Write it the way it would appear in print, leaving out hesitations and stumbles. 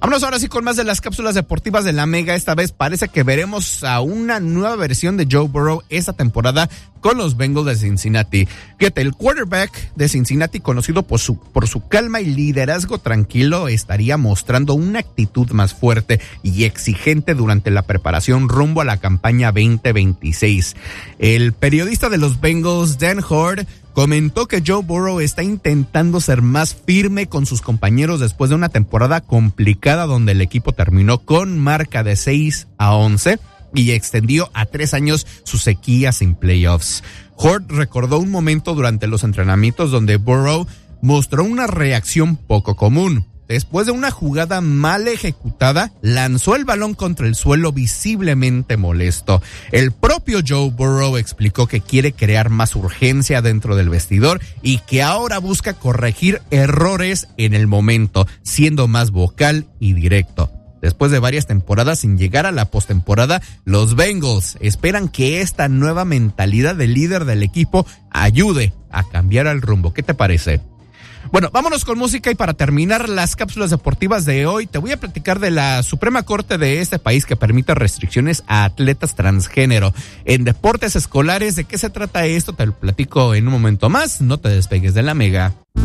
Vámonos ahora sí con más de las cápsulas deportivas de la Mega. Esta vez parece que veremos a una nueva versión de Joe Burrow esta temporada con los Bengals de Cincinnati. Fíjate, el quarterback de Cincinnati, conocido por su calma y liderazgo tranquilo, estaría mostrando una actitud más fuerte y exigente durante la preparación rumbo a la campaña 2026. El periodista de los Bengals, Dan Hoard, comentó que Joe Burrow está intentando ser más firme con sus compañeros después de una temporada complicada donde el equipo terminó con marca de 6-11 y extendió a 3 años su sequía sin playoffs. Hoard recordó un momento durante los entrenamientos donde Burrow mostró una reacción poco común. Después de una jugada mal ejecutada, lanzó el balón contra el suelo visiblemente molesto. El propio Joe Burrow explicó que quiere crear más urgencia dentro del vestidor y que ahora busca corregir errores en el momento, siendo más vocal y directo. Después de varias temporadas sin llegar a la postemporada, los Bengals esperan que esta nueva mentalidad del líder del equipo ayude a cambiar el rumbo. ¿Qué te parece? Bueno, vámonos con música y para terminar las cápsulas deportivas de hoy, te voy a platicar de la Suprema Corte de este país que permite restricciones a atletas transgénero en deportes escolares. ¿De qué se trata esto? Te lo platico en un momento más. No te despegues de la Mega.